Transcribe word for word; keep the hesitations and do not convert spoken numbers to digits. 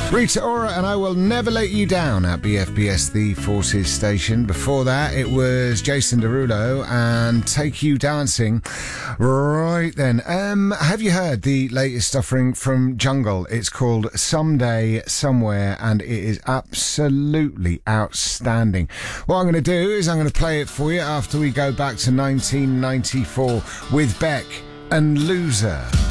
Rita Ora and I Will Never Let You Down at B F B S, the Forces station. Before that, it was Jason Derulo and Take You Dancing. Right then, um, have you heard the latest offering from Jungle? It's called Someday, Somewhere, and it is absolutely outstanding. What I'm going to do is I'm going to play it for you after we go back to nineteen ninety-four with Beck and Loser.